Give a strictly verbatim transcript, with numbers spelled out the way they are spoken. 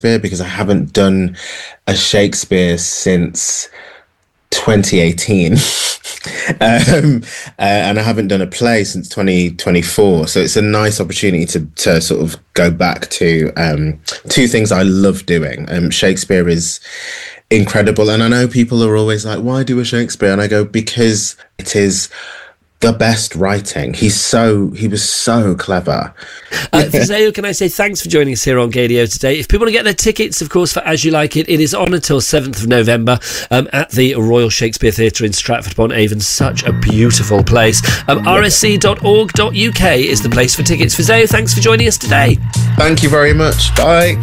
Shakespeare because I haven't done a Shakespeare since twenty eighteen. um, uh, and I haven't done a play since twenty twenty-four. So it's a nice opportunity to, to sort of go back to um, two things I love doing. Um, Shakespeare is incredible. And I know people are always like, why do a Shakespeare? And I go, because it is the best writing. He's so, he was so clever. Uh, Fisayo, can I say thanks for joining us here on Gaydio today. If people want to get their tickets, of course, for As You Like It, it is on until seventh of November um, at the Royal Shakespeare Theatre in Stratford-upon-Avon. Such a beautiful place. Um, r s c dot org dot u k is the place for tickets. Fisayo, thanks for joining us today. Thank you very much. Bye.